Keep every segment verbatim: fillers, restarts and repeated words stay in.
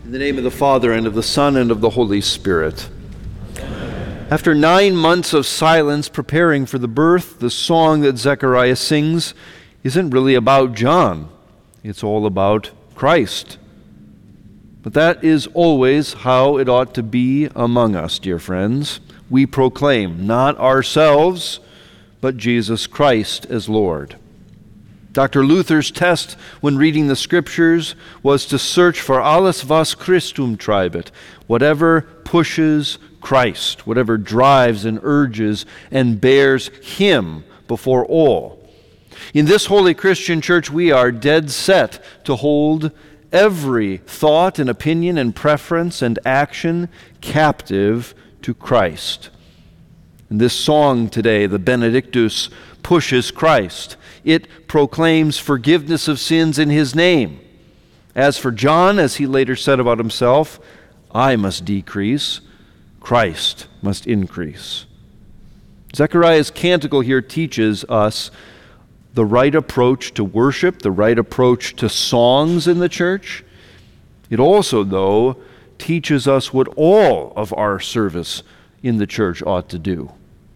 In the name of the Father, and of the Son, and of the Holy Spirit. Amen. After nine months of silence preparing for the birth, the song that Zechariah sings isn't really about John. It's all about Christ. But that is always how it ought to be among us, dear friends. We proclaim not ourselves, but Jesus Christ as Lord. Doctor Luther's test when reading the Scriptures was to search for alles was Christum treibet, whatever pushes Christ, whatever drives and urges and bears Him before all. In this holy Christian church, we are dead set to hold every thought and opinion and preference and action captive to Christ. And this song today, the Benedictus, pushes Christ. It proclaims forgiveness of sins in His name. As for John, as he later said about himself, I must decrease, Christ must increase. Zechariah's canticle here teaches us the right approach to worship, the right approach to songs in the church. It also, though, teaches us what all of our service in the church ought to do.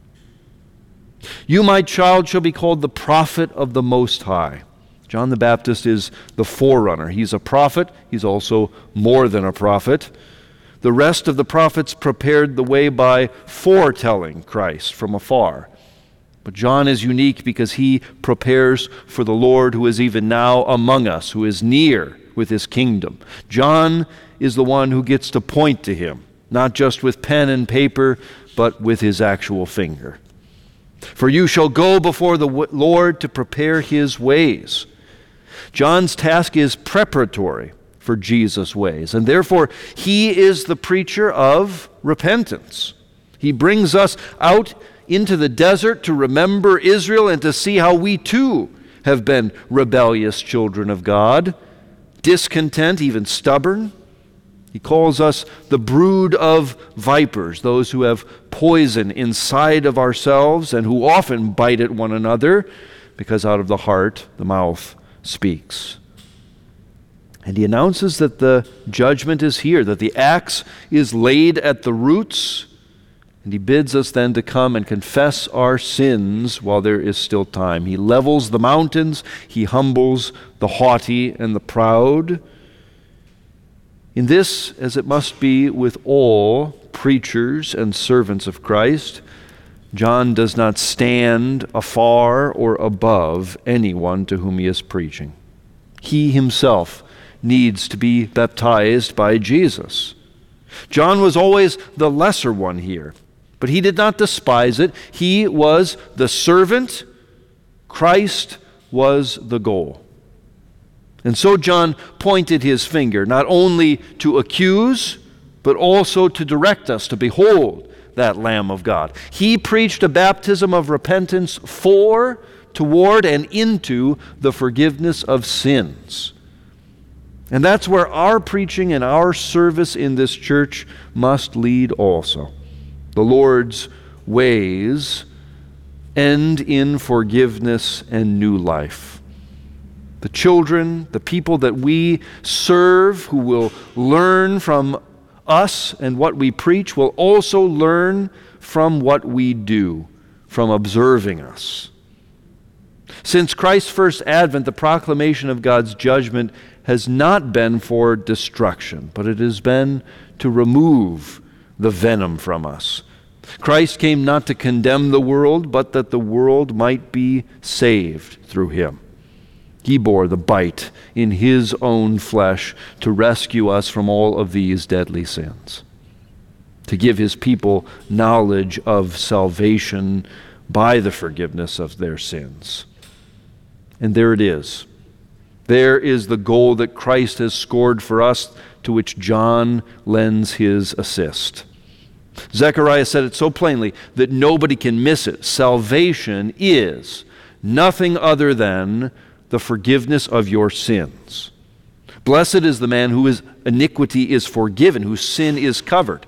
You, my child, shall be called the prophet of the Most High. John the Baptist is the forerunner. He's a prophet. He's also more than a prophet. The rest of the prophets prepared the way by foretelling Christ from afar. But John is unique because he prepares for the Lord who is even now among us, who is near with His kingdom. John is the one who gets to point to Him, not just with pen and paper, but with his actual finger. For you shall go before the Lord to prepare His ways. John's task is preparatory for Jesus' ways, and therefore he is the preacher of repentance. He brings us out into the desert to remember Israel and to see how we too have been rebellious children of God, discontent, even stubborn. He calls us the brood of vipers, those who have poison inside of ourselves and who often bite at one another, because out of the heart the mouth speaks. And he announces that the judgment is here, that the axe is laid at the roots, and he bids us then to come and confess our sins while there is still time. He levels the mountains, he humbles the haughty and the proud. In this, as it must be with all preachers and servants of Christ, John does not stand afar or above anyone to whom he is preaching. He himself needs to be baptized by Jesus. John was always the lesser one here, but he did not despise it. He was the servant. Christ was the goal. And so John pointed his finger not only to accuse, but also to direct us to behold that Lamb of God. He preached a baptism of repentance for, toward, and into the forgiveness of sins. And that's where our preaching and our service in this church must lead also. The Lord's ways end in forgiveness and new life. The children, the people that we serve, who will learn from us and what we preach, will also learn from what we do, from observing us. Since Christ's first advent, the proclamation of God's judgment has not been for destruction, but it has been to remove the venom from us. Christ came not to condemn the world, but that the world might be saved through Him. He bore the bite in His own flesh to rescue us from all of these deadly sins, to give His people knowledge of salvation by the forgiveness of their sins. And there it is. There is the goal that Christ has scored for us, to which John lends his assist. Zechariah said it so plainly that nobody can miss it. Salvation is nothing other than the forgiveness of your sins. Blessed is the man whose iniquity is forgiven, whose sin is covered.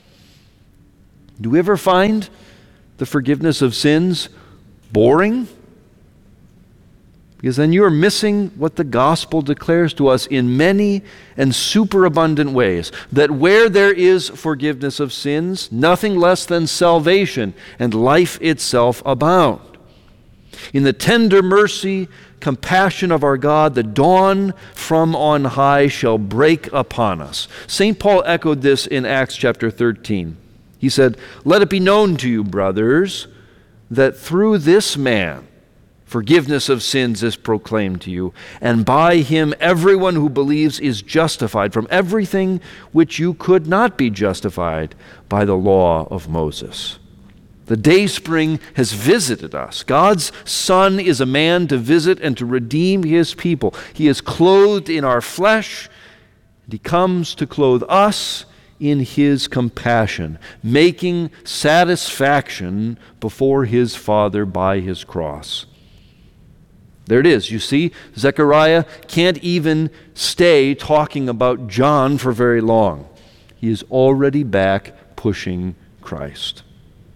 Do we ever find the forgiveness of sins boring? Because then you are missing what the gospel declares to us in many and superabundant ways, that where there is forgiveness of sins, nothing less than salvation and life itself abound. In the tender mercy, compassion of our God, the dawn from on high shall break upon us. Saint Paul echoed this in Acts chapter thirteen. He said, "Let it be known to you, brothers, that through this man forgiveness of sins is proclaimed to you, and by him everyone who believes is justified from everything which you could not be justified by the law of Moses." The dayspring has visited us. God's Son is a man to visit and to redeem his people. He is clothed in our flesh, and he comes to clothe us in his compassion, making satisfaction before his Father by his cross. There it is. You see, Zechariah can't even stay talking about John for very long. He is already back pushing Christ.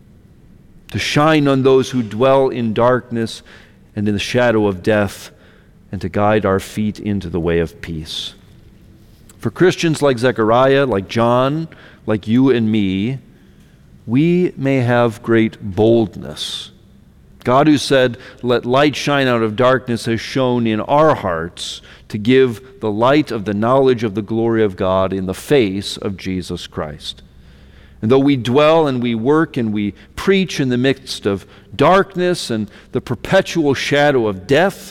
To shine on those who dwell in darkness and in the shadow of death, and to guide our feet into the way of peace. For Christians like Zechariah, like John, like you and me, we may have great boldness. God, who said, "Let light shine out of darkness," has shone in our hearts to give the light of the knowledge of the glory of God in the face of Jesus Christ. And though we dwell and we work and we preach in the midst of darkness and the perpetual shadow of death,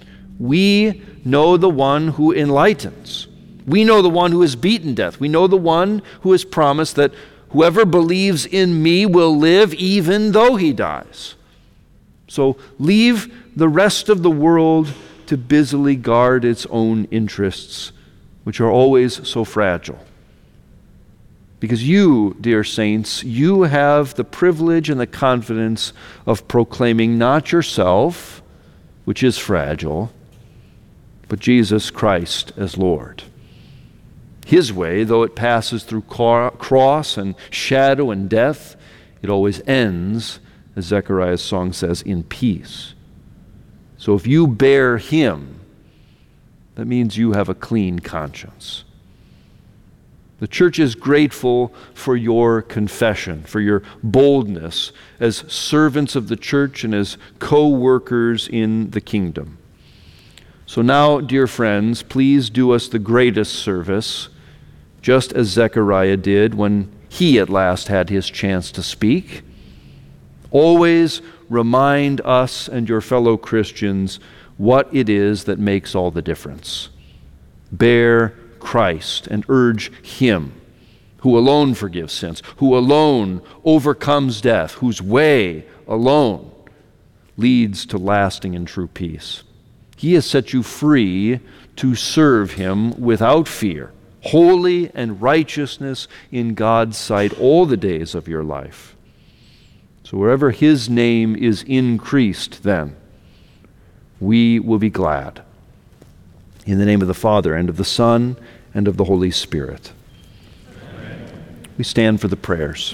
we know the one who enlightens. We know the one who has beaten death. We know the one who has promised that whoever believes in me will live even though he dies. So leave the rest of the world to busily guard its own interests, which are always so fragile. Because you, dear saints, you have the privilege and the confidence of proclaiming not yourself, which is fragile, but Jesus Christ as Lord. His way, though it passes through cross and shadow and death, it always ends, as Zechariah's song says, in peace. So if you bear him, that means you have a clean conscience. The church is grateful for your confession, for your boldness as servants of the church and as co-workers in the kingdom. So now, dear friends, please do us the greatest service, just as Zechariah did when he at last had his chance to speak. Always remind us and your fellow Christians what it is that makes all the difference. Bear Christ and urge him, who alone forgives sins, who alone overcomes death, whose way alone leads to lasting and true peace. He has set you free to serve him without fear, holy and righteousness in God's sight all the days of your life. So wherever his name is increased, then, we will be glad. In the name of the Father, and of the Son, and of the Holy Spirit. Amen. We stand for the prayers.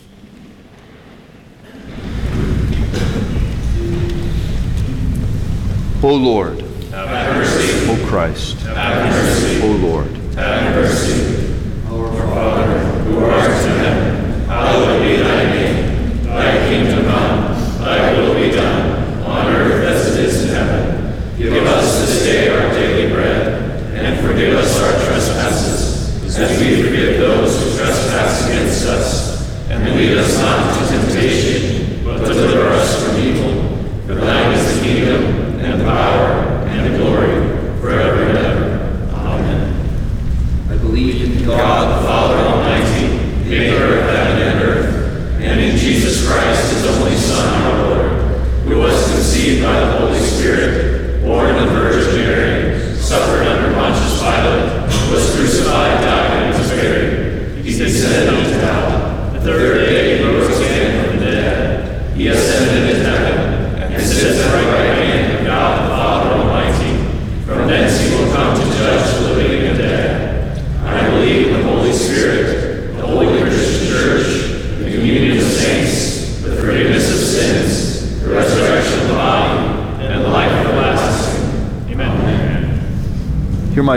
O Lord, have mercy. O Christ, have mercy. O Lord, have mercy. Our Father, who art in heaven, hallowed be thy name. Thy kingdom come, thy will be done, on earth as it is in heaven. Give us this day our daily bread, and forgive us our trespasses, as we forgive those who trespass against us. And lead us not into temptation, but deliver us from evil. For thine is the kingdom, and the power, and the glory, forever and ever. Amen. I believe in God, the Father Almighty, maker of heaven and earth, and in Jesus Christ, his only Son, our Lord, who was conceived by the Holy Spirit, born of the Virgin Mary, suffered under Pontius Pilate, was crucified, died, and was buried. He descended into hell. The third day he rose again from the dead. He ascended into heaven, and sits at the right hand of God the Father Almighty. From thence he will come to judge the living and the dead. I believe in the Holy Spirit, the holy Christian Church, the communion of saints, the forgiveness of sins, the resurrection of the body, and the life everlasting.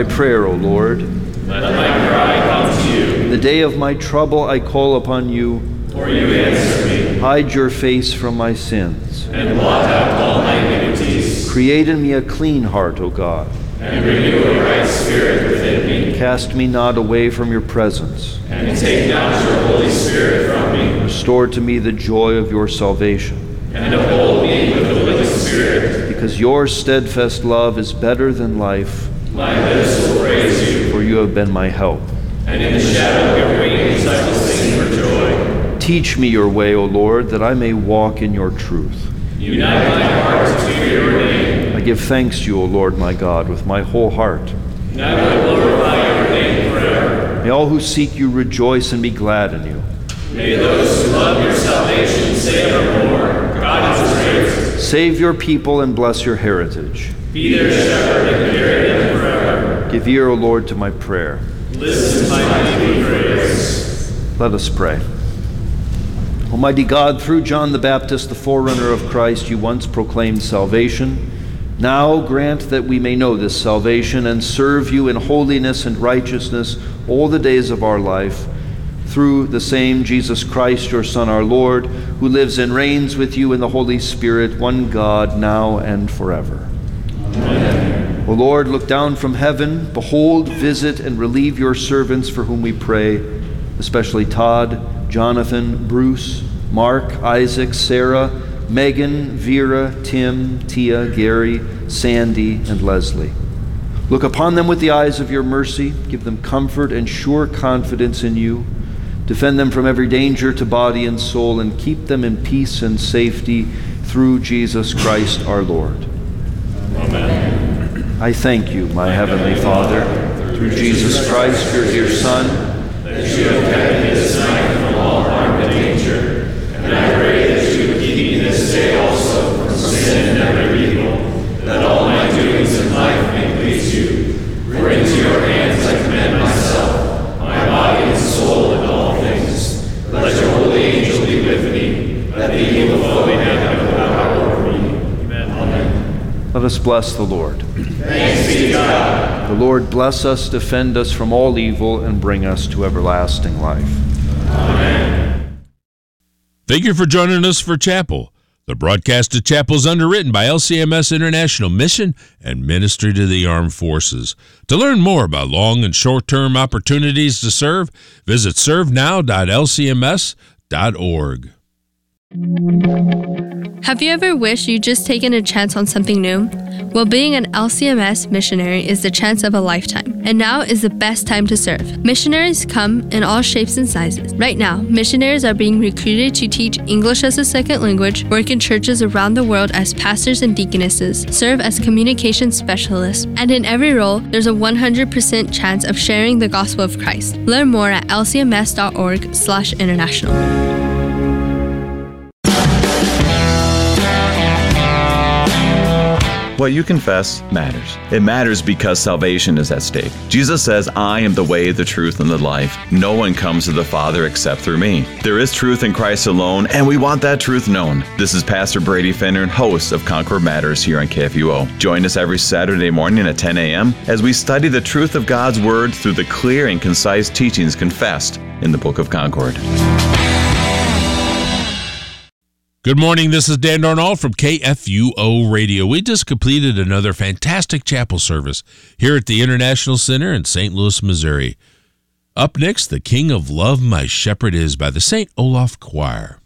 my prayer, O Lord. Let my cry come to you. In the day of my trouble I call upon you. For you answer me. Hide your face from my sins. And blot out all my iniquities. Create in me a clean heart, O God. And renew a right spirit within me. Cast me not away from your presence. And take not your Holy Spirit from me. Restore to me the joy of your salvation. And uphold me with a willing spirit. Because your steadfast love is better than life. My lips will praise you. For you have been my help. And in the shadow of your wings I will sing for joy. Teach me your way, O Lord, that I may walk in your truth. Unite my heart to your name. I give thanks to you, O Lord my God, with my whole heart. And I will glorify your name forever. May all who seek you rejoice and be glad in you. May those who love your salvation say evermore, God is great. Save your people and bless your heritage. Be their shepherd and carry them forever. Give ear, O Lord, to my prayer. Listen to my plea for grace. Let us pray. Almighty God, through John the Baptist, the forerunner of Christ, you once proclaimed salvation. Now grant that we may know this salvation and serve you in holiness and righteousness all the days of our life, through the same Jesus Christ, your Son, our Lord, who lives and reigns with you in the Holy Spirit, one God, now and forever. Amen. O Lord, look down from heaven, behold, visit, and relieve your servants for whom we pray, especially Todd, Jonathan, Bruce, Mark, Isaac, Sarah, Megan, Vera, Tim, Tia, Gary, Sandy, and Leslie. Look upon them with the eyes of your mercy. Give them comfort and sure confidence in you. Defend them from every danger to body and soul, and keep them in peace and safety through Jesus Christ our Lord. Amen. I thank you, my heavenly Father, through Jesus Christ, your dear Son, that you have kept me this night from all harm and danger, and I pray that you would keep me this day also from sin and every evil, that all my doings in life may please you. For into your hands I commend myself, my body and soul and all things. Let your holy angel be with me, that the evil foe may have no power over me. Amen. let us bless the Lord. Thanks be to God. The Lord bless us, defend us from all evil, and bring us to everlasting life. Amen. Thank you for joining us for Chapel. The broadcast of Chapel is underwritten by L C M S International Mission and Ministry to the Armed Forces. To learn more about long and short-term opportunities to serve, visit serve now dot l c m s dot org. Have you ever wished you'd just taken a chance on something new? Well, being an L C M S missionary is the chance of a lifetime, and now is the best time to serve. Missionaries come in all shapes and sizes. Right now, missionaries are being recruited to teach English as a second language, work in churches around the world as pastors and deaconesses, serve as communication specialists, and in every role, there's a one hundred percent chance of sharing the gospel of Christ. Learn more at l c m s dot org slash international. What you confess matters. It matters because salvation is at stake. Jesus says, I am the way, the truth, and the life. No one comes to the Father except through me. There is truth in Christ alone, and we want that truth known. This is Pastor Brady Finner, host of Concord Matters here on K F U O. Join us every Saturday morning at ten a.m. as we study the truth of God's Word through the clear and concise teachings confessed in the Book of Concord. Good morning, this is Dan Darnall from K F U O Radio. We just completed another fantastic chapel service here at the International Center in Saint Louis, Missouri. Up next, The King of Love My Shepherd Is by the Saint Olaf Choir.